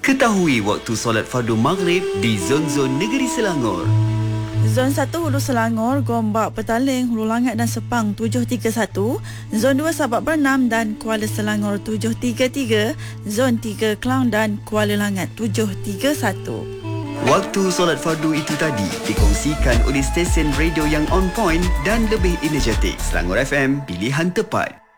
Ketahui waktu solat fardu maghrib di zon-zon negeri Selangor. Zon 1 Hulu Selangor, Gombak, Petaling, Hulu Langat dan Sepang 731. Zon 2 Sabak Bernam dan Kuala Selangor 733. Zon 3 Klang dan Kuala Langat 731. Waktu solat fardu itu tadi dikongsikan oleh stesen radio yang on point dan lebih energetik. Selangor FM, pilihan tepat.